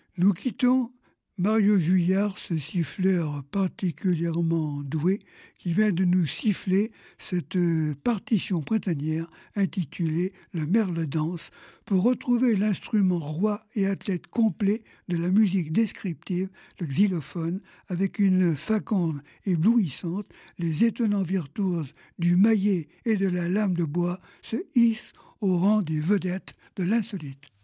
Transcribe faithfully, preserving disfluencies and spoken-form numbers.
Nous quittons Mario Juillard, ce siffleur particulièrement doué, qui vient de nous siffler cette partition printanière intitulée Le Merle danse, pour retrouver l'instrument roi et athlète complet de la musique descriptive, le xylophone, avec une faconde éblouissante. Les étonnants virtuoses du maillet et de la lame de bois se hissent au rang des vedettes de l'insolite.